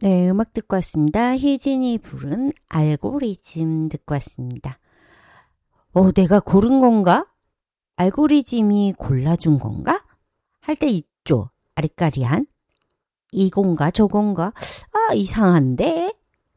네, 음악 듣고 왔습니다. 희진이 부른 알고리즘 듣고 왔습니다. 내가 고른 건가? 알고리즘이 골라준 건가? 할 때 있죠. 아리까리한. 이건가 저건가? 이상한데?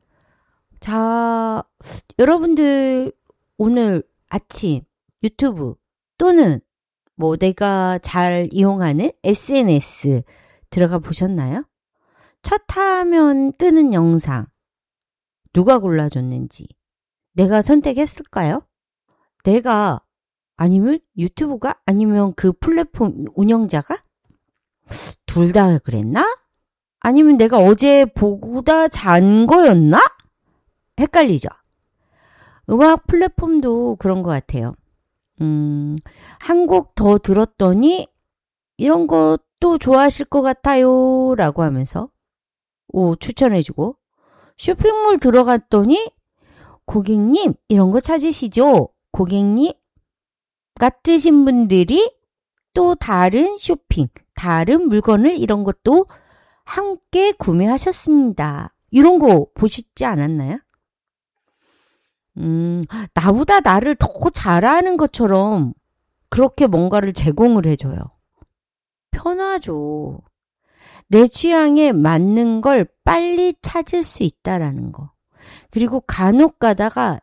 자, 여러분들 오늘 아침 유튜브 또는 내가 잘 이용하는 SNS 들어가 보셨나요? 첫 화면 뜨는 영상 누가 골라줬는지 내가 선택했을까요? 내가 아니면 유튜브가 아니면 그 플랫폼 운영자가? 둘 다 그랬나? 아니면 내가 어제 보다 잔 거였나? 헷갈리죠? 음악 플랫폼도 그런 것 같아요. 한 곡 더 들었더니 이런 것도 좋아하실 것 같아요 라고 하면서 추천해주고 쇼핑몰 들어갔더니 고객님 이런 거 찾으시죠? 고객님 같으신 분들이 또 다른 쇼핑, 다른 물건을 이런 것도 함께 구매하셨습니다. 이런 거 보시지 않았나요? 나보다 나를 더 잘아는 것처럼 그렇게 뭔가를 제공을 해줘요. 편하죠. 내 취향에 맞는 걸 빨리 찾을 수 있다라는 거. 그리고 간혹 가다가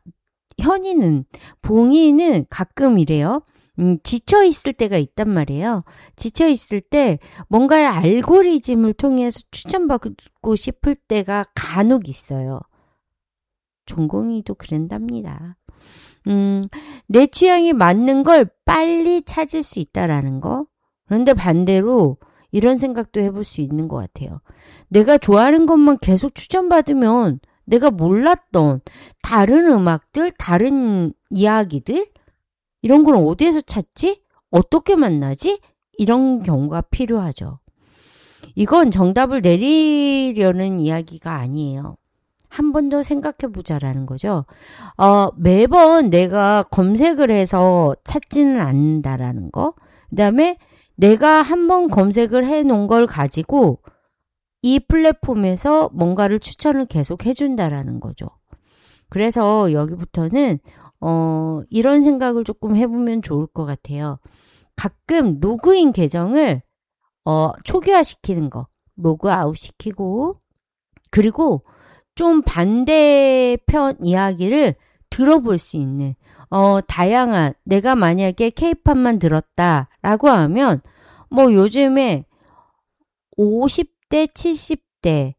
봉이는 가끔 이래요. 지쳐 있을 때가 있단 말이에요. 지쳐 있을 때 뭔가의 알고리즘을 통해서 추천받고 싶을 때가 간혹 있어요. 종공이도 그런답니다. 내 취향에 맞는 걸 빨리 찾을 수 있다라는 거. 그런데 반대로 이런 생각도 해볼 수 있는 것 같아요. 내가 좋아하는 것만 계속 추천받으면 내가 몰랐던 다른 음악들, 다른 이야기들 이런 걸 어디에서 찾지? 어떻게 만나지? 이런 경우가 필요하죠. 이건 정답을 내리려는 이야기가 아니에요. 한 번 더 생각해보자라는 거죠. 매번 내가 검색을 해서 찾지는 않는다라는 거. 그 다음에 내가 한번 검색을 해놓은 걸 가지고 이 플랫폼에서 뭔가를 추천을 계속 해준다라는 거죠. 그래서 여기부터는 이런 생각을 조금 해보면 좋을 것 같아요. 가끔 로그인 계정을 초기화시키는 거, 로그아웃 시키고 그리고 좀 반대편 이야기를 들어볼 수 있는 다양한 내가 만약에 케이팝만 들었다라고 하면 요즘에 50대 70대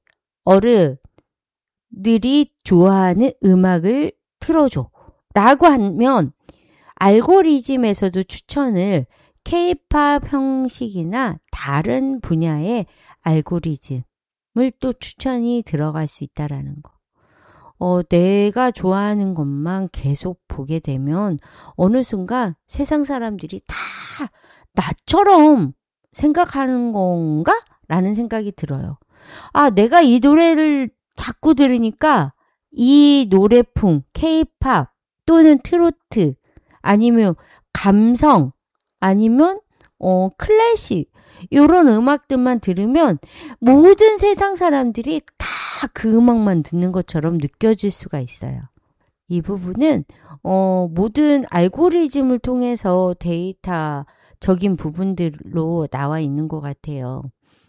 어른들이 좋아하는 음악을 틀어줘 라고 하면 알고리즘에서도 추천을 케이팝 형식이나 다른 분야의 알고리즘을 또 추천이 들어갈 수 있다라는 거. 내가 좋아하는 것만 계속 보게 되면 어느 순간 세상 사람들이 다 나처럼 생각하는 건가? 라는 생각이 들어요. 내가 이 노래를 자꾸 들으니까 이 노래풍, 케이팝 또는 트로트 아니면 감성 아니면 클래식 이런 음악들만 들으면 모든 세상 사람들이 다 그 음악만 듣는 것처럼 느껴질 수가 있어요. 이 부분은 모든 알고리즘을 통해서 데이터적인 부분들로 나와 있는 것 같아요.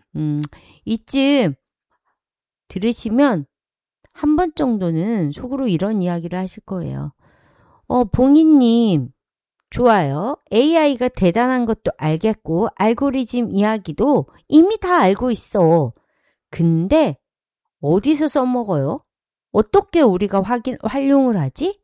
이쯤 들으시면 한 번 정도는 속으로 이런 이야기를 하실 거예요. 봉이님 좋아요. AI가 대단한 것도 알겠고 알고리즘 이야기도 이미 다 알고 있어. 근데 어디서 써먹어요? 어떻게 우리가 활용을 하지?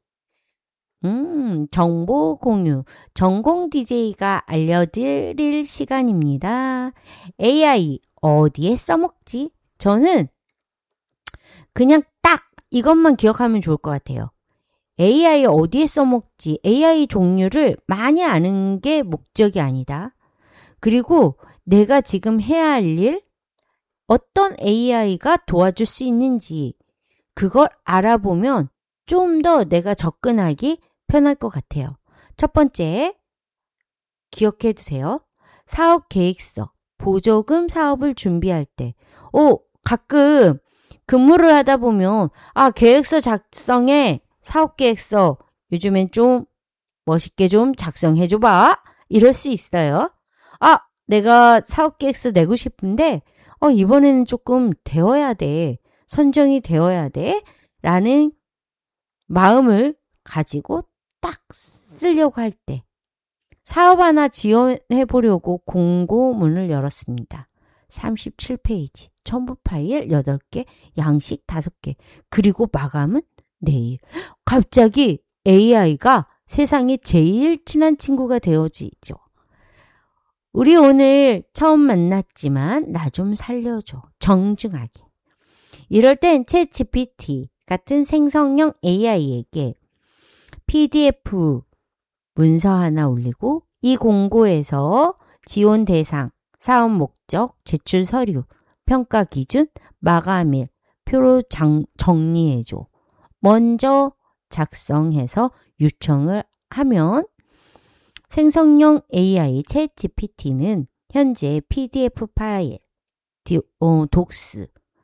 정보 공유, 전공 DJ가 알려드릴 시간입니다. AI 어디에 써먹지? 저는 그냥 딱 이것만 기억하면 좋을 것 같아요. AI 어디에 써먹지? AI 종류를 많이 아는 게 목적이 아니다. 그리고 내가 지금 해야 할 일, 어떤 AI가 도와줄 수 있는지 그걸 알아보면 좀 더 내가 접근하기 편할 것 같아요. 첫 번째, 기억해 두세요. 사업 계획서, 보조금 사업을 준비할 때, 가끔 근무를 하다 보면 계획서 작성해. 사업계획서 요즘엔 좀 멋있게 좀 작성해줘봐. 이럴 수 있어요. 내가 사업계획서 내고 싶은데 이번에는 조금 되어야 돼. 선정이 되어야 돼. 라는 마음을 가지고 딱 쓰려고 할 때 사업 하나 지원해 보려고 공고문을 열었습니다. 37페이지, 첨부 파일 8개, 양식 5개, 그리고 마감은 내일. 갑자기 AI가 세상에 제일 친한 친구가 되어지죠. 우리 오늘 처음 만났지만 나 좀 살려줘. 정중하게. 이럴 땐 챗GPT 같은 생성형 AI에게 PDF 문서 하나 올리고 이 공고에서 지원 대상, 사업 목적, 제출 서류, 평가 기준, 마감일, 표로 정리해줘. 먼저 작성해서 요청을 하면 생성형 AI 챗GPT는 현재 PDF 파일, 독스,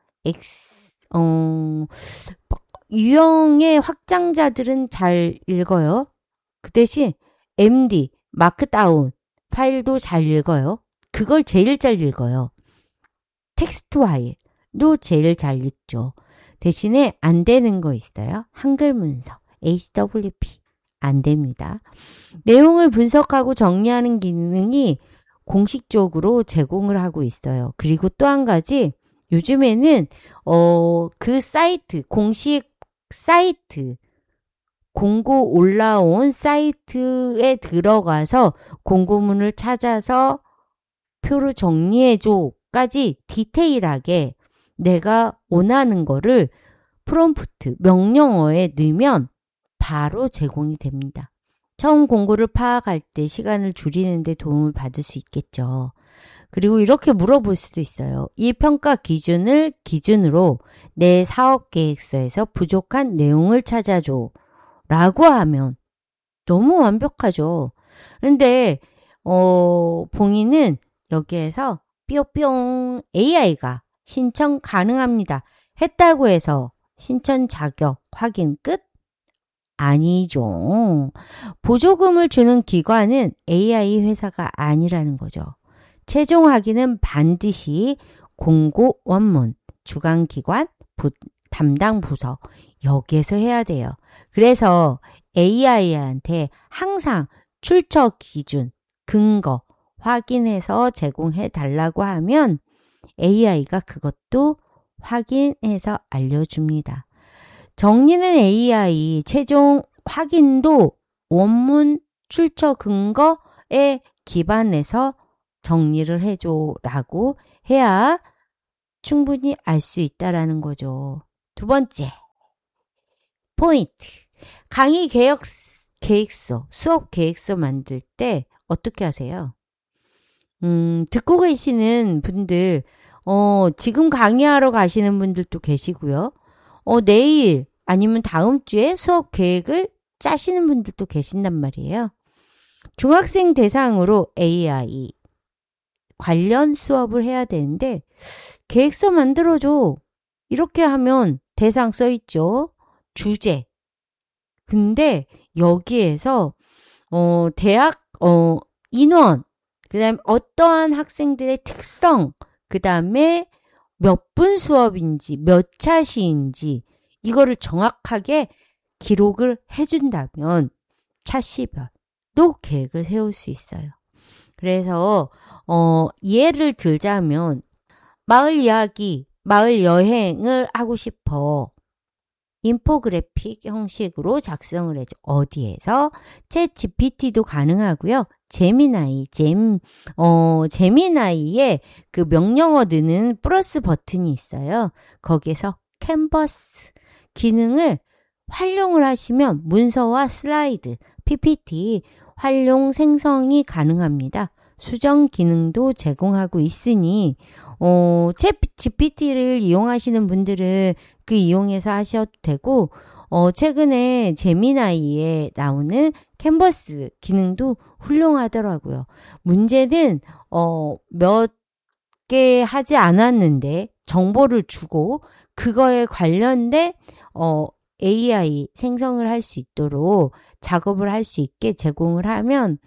유형의 확장자들은 잘 읽어요. 그 대신 MD, 마크다운 파일도 잘 읽어요. 그걸 제일 잘 읽어요. 텍스트 파일도 제일 잘 읽죠. 대신에 안 되는 거 있어요. 한글 문서, HWP 안 됩니다. 내용을 분석하고 정리하는 기능이 공식적으로 제공을 하고 있어요. 그리고 또 한 가지 요즘에는 그 사이트, 공식 사이트, 공고 올라온 사이트에 들어가서 공고문을 찾아서 표로 정리해줘까지 디테일하게 내가 원하는 거를 프롬프트, 명령어에 넣으면 바로 제공이 됩니다. 처음 공고를 파악할 때 시간을 줄이는 데 도움을 받을 수 있겠죠. 그리고 이렇게 물어볼 수도 있어요. 이 평가 기준을 기준으로 내 사업 계획서에서 부족한 내용을 찾아줘 라고 하면 너무 완벽하죠. 그런데 봉인은 여기에서 뿅뿅 AI가 신청 가능합니다. 했다고 해서 신청 자격 확인 끝? 아니죠. 보조금을 주는 기관은 AI 회사가 아니라는 거죠. 최종 확인은 반드시 공고 원문, 주관기관, 담당 부서 여기에서 해야 돼요. 그래서 AI한테 항상 출처 기준, 근거 확인해서 제공해 달라고 하면 AI가 그것도 확인해서 알려줍니다. 정리는 AI, 최종 확인도 원문 출처 근거에 기반해서 정리를 해줘라고 해야 충분히 알 수 있다라는 거죠. 두 번째, 포인트. 강의 계획서, 수업 계획서 만들 때 어떻게 하세요? 듣고 계시는 분들, 지금 강의하러 가시는 분들도 계시고요. 내일 아니면 다음 주에 수업 계획을 짜시는 분들도 계신단 말이에요. 중학생 대상으로 AI 관련 수업을 해야 되는데 계획서 만들어줘. 이렇게 하면 대상 써있죠. 주제. 근데 여기에서 대학 인원, 그 다음에 어떠한 학생들의 특성, 그 다음에 몇 분 수업인지 몇 차시인지 이거를 정확하게 기록을 해준다면 차시별도 계획을 세울 수 있어요. 그래서 예를 들자면 마을 이야기, 마을 여행을 하고 싶어. 인포그래픽 형식으로 작성을 해줘. 어디에서? 챗GPT도 가능하고요. 제미나이에 그 명령어 넣는 플러스 버튼이 있어요. 거기에서 캔버스 기능을 활용을 하시면 문서와 슬라이드, PPT 활용 생성이 가능합니다. 수정 기능도 제공하고 있으니 챗GPT를 이용하시는 분들은 그 이용해서 하셔도 되고 최근에 제미나이에 나오는 캔버스 기능도 훌륭하더라고요. 문제는 몇 개 하지 않았는데 정보를 주고 그거에 관련된 AI 생성을 할 수 있도록 작업을 할 수 있게 제공을 하면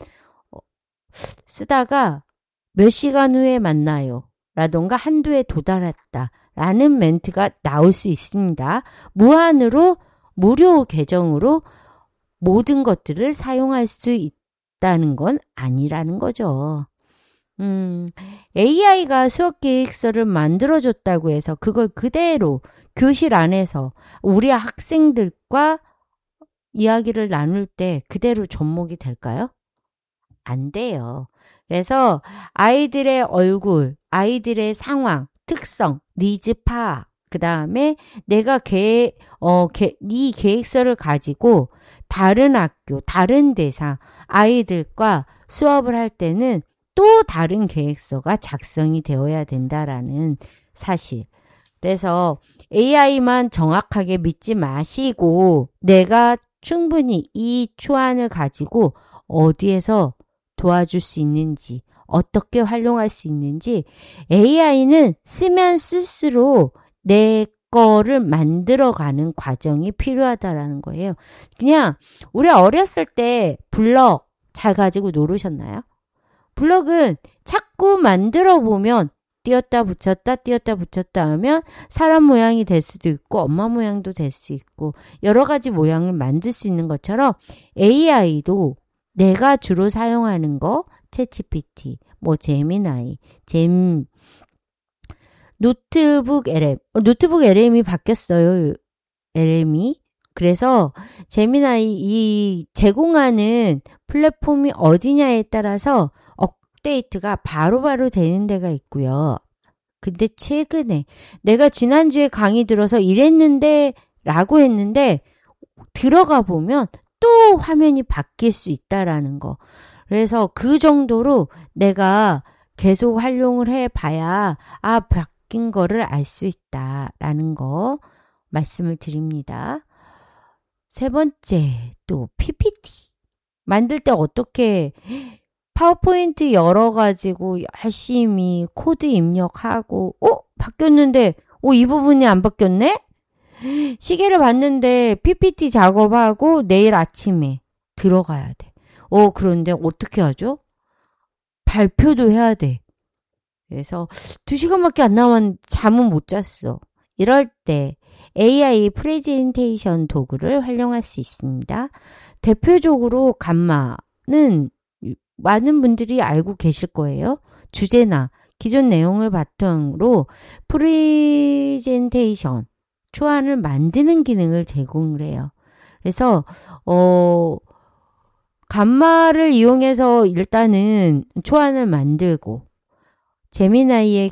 쓰다가 몇 시간 후에 만나요. 라던가 한도에 도달했다. 라는 멘트가 나올 수 있습니다. 무한으로 무료 계정으로 모든 것들을 사용할 수 있다는 건 아니라는 거죠. AI가 수업 계획서를 만들어줬다고 해서 그걸 그대로 교실 안에서 우리 학생들과 이야기를 나눌 때 그대로 접목이 될까요? 안 돼요. 그래서 아이들의 얼굴, 아이들의 상황, 특성, 니즈 파악, 그 다음에 내가 이 계획서를 가지고 다른 학교, 다른 대상, 아이들과 수업을 할 때는 또 다른 계획서가 작성이 되어야 된다라는 사실. 그래서 AI만 정확하게 믿지 마시고 내가 충분히 이 초안을 가지고 어디에서 도와줄 수 있는지, 어떻게 활용할 수 있는지 AI는 쓰면 쓸수록 내 거를 만들어가는 과정이 필요하다라는 거예요. 그냥 우리 어렸을 때 블럭 잘 가지고 놀으셨나요? 블럭은 자꾸 만들어 보면 띄었다 붙였다 하면 사람 모양이 될 수도 있고 엄마 모양도 될 수 있고 여러 가지 모양을 만들 수 있는 것처럼 AI도 내가 주로 사용하는 거 챗GPT, 제미나이, 노트북 LM이 바뀌었어요. LM이. 그래서 제미나이 이 제공하는 플랫폼이 어디냐에 따라서 업데이트가 바로바로 되는 데가 있고요. 근데 최근에 내가 지난주에 강의 들어서 이랬는데 라고 했는데 들어가 보면 또 화면이 바뀔 수 있다라는 거. 그래서 그 정도로 내가 계속 활용을 해봐야 바뀐 거를 알 수 있다라는 거 말씀을 드립니다. 세 번째 또 PPT 만들 때 어떻게 파워포인트 열어가지고 열심히 코드 입력하고 바뀌었는데 이 부분이 안 바뀌었네? 시계를 봤는데 PPT 작업하고 내일 아침에 들어가야 돼. 그런데 어떻게 하죠? 발표도 해야 돼. 그래서 2시간밖에 안 남았는데 잠은 못 잤어. 이럴 때 AI 프레젠테이션 도구를 활용할 수 있습니다. 대표적으로 감마는 많은 분들이 알고 계실 거예요. 주제나 기존 내용을 바탕으로 프레젠테이션, 초안을 만드는 기능을 제공을 해요. 그래서 감마를 이용해서 일단은 초안을 만들고 제미나이의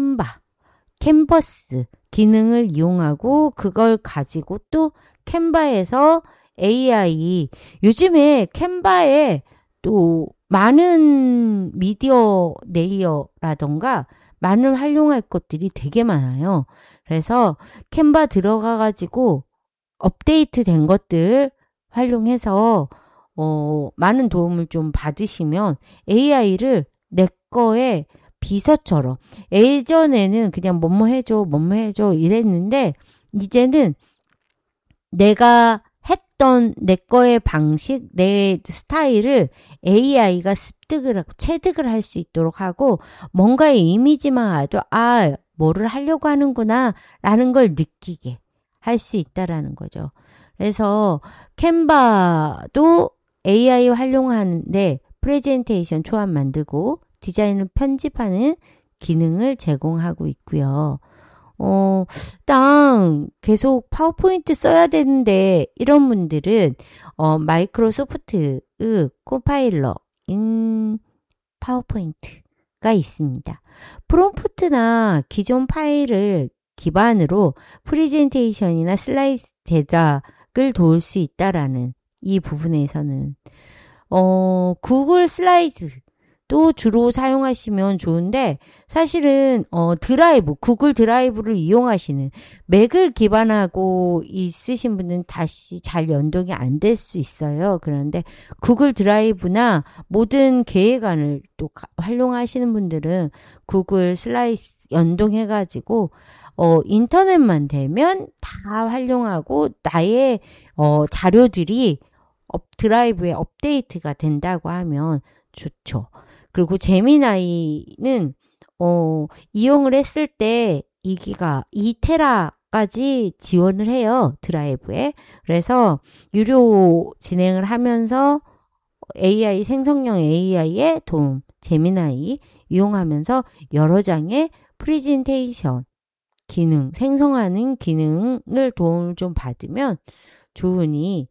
캔버스 기능을 이용하고 그걸 가지고 또 캔바에서 AI 요즘에 캔바에 또 많은 미디어 레이어라던가 많은 활용할 것들이 되게 많아요. 그래서 캔바 들어가 가지고 업데이트 된 것들 활용해서 많은 도움을 좀 받으시면 AI를 내 거에 비서처럼 예전에는 그냥 뭐뭐 해줘 이랬는데 이제는 내가 했던 내 거의 방식, 내 스타일을 AI가 체득을 할 수 있도록 하고 뭔가의 이미지만 와도 뭐를 하려고 하는구나 라는 걸 느끼게 할 수 있다라는 거죠. 그래서 캔바도 AI 활용하는데 프레젠테이션 초안 만들고 디자인을 편집하는 기능을 제공하고 있고요. 계속 파워포인트 써야 되는데 이런 분들은 마이크로소프트 코파일럿인 파워포인트가 있습니다. 프롬프트나 기존 파일을 기반으로 프레젠테이션이나 슬라이드 제작을 도울 수 있다라는 이 부분에서는 구글 슬라이드 또 주로 사용하시면 좋은데 사실은 드라이브, 구글 드라이브를 이용하시는 맥을 기반하고 있으신 분은 다시 잘 연동이 안 될 수 있어요. 그런데 구글 드라이브나 모든 계획안을 또 활용하시는 분들은 구글 슬라이스 연동해가지고 인터넷만 되면 다 활용하고 나의 자료들이 드라이브에 업데이트가 된다고 하면 좋죠. 그리고 제미나이는 이용을 했을 때 2기가 2테라까지 지원을 해요. 드라이브에. 그래서 유료 진행을 하면서 AI 생성형 AI의 도움, 제미나이 이용하면서 여러 장의 프레젠테이션 기능, 생성하는 기능을 도움을 좀 받으면 좋으니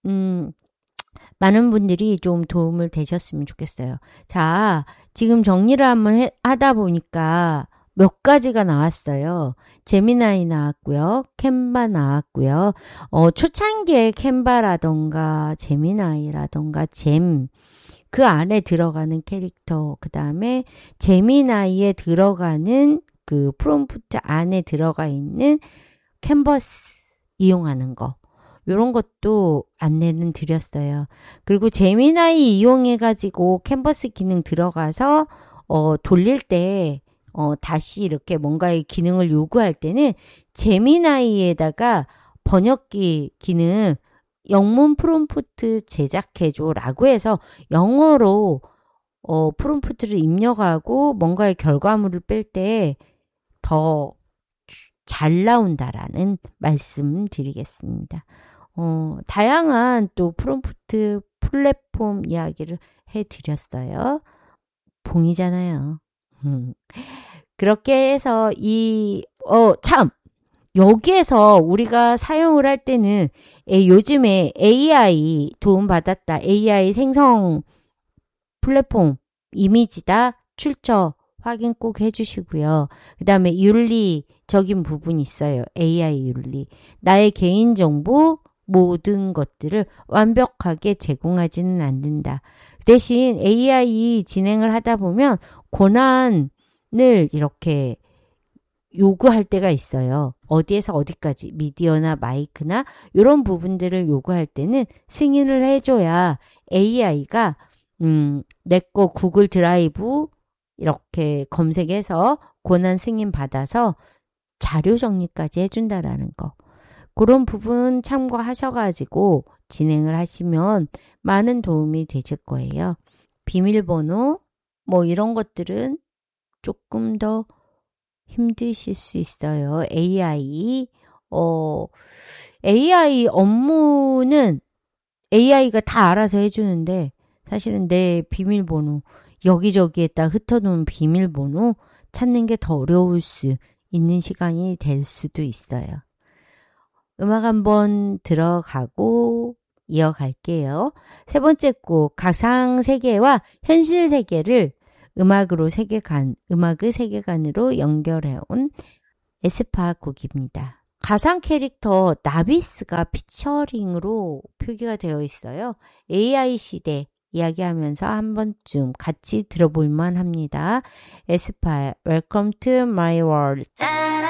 많은 분들이 좀 도움을 되셨으면 좋겠어요. 자, 지금 정리를 한번 하다 보니까 몇 가지가 나왔어요. 제미나이 나왔고요. 캔바 나왔고요. 초창기에 캔바라던가 제미나이라던가 그 안에 들어가는 캐릭터, 그 다음에 제미나이에 들어가는 그 프롬프트 안에 들어가 있는 캔버스 이용하는 거. 요런 것도 안내는 드렸어요. 그리고 제미나이 이용해가지고 캔버스 기능 들어가서, 돌릴 때, 다시 이렇게 뭔가의 기능을 요구할 때는 제미나이에다가 번역기 기능, 영문 프롬프트 제작해줘 라고 해서 영어로, 프롬프트를 입력하고 뭔가의 결과물을 뺄 때 더 잘 나온다라는 말씀 드리겠습니다. 다양한 또 프롬프트 플랫폼 이야기를 해드렸어요. 봉이잖아요. 그렇게 해서 여기에서 우리가 사용을 할 때는 요즘에 AI 도움받았다. AI 생성 플랫폼 이미지다. 출처 확인 꼭 해주시고요. 그 다음에 윤리적인 부분이 있어요. AI 윤리. 나의 개인정보 모든 것들을 완벽하게 제공하지는 않는다. 대신 AI 진행을 하다 보면 권한을 이렇게 요구할 때가 있어요. 어디에서 어디까지 미디어나 마이크나 이런 부분들을 요구할 때는 승인을 해줘야 AI가 내 거 구글 드라이브 이렇게 검색해서 권한 승인 받아서 자료 정리까지 해준다라는 거. 그런 부분 참고하셔가지고 진행을 하시면 많은 도움이 되실 거예요. 비밀번호 뭐 이런 것들은 조금 더 힘드실 수 있어요. AI 업무는 AI가 다 알아서 해주는데 사실은 내 비밀번호 여기저기에다 흩어놓은 비밀번호 찾는 게 더 어려울 수 있는 시간이 될 수도 있어요. 음악 한번 들어가고 이어갈게요. 세 번째 곡 가상 세계와 현실 세계를 음악의 세계관으로 연결해온 에스파 곡입니다. 가상 캐릭터 나비스가 피처링으로 표기가 되어 있어요. AI 시대 이야기하면서 한 번쯤 같이 들어볼만 합니다. 에스파 Welcome to my world.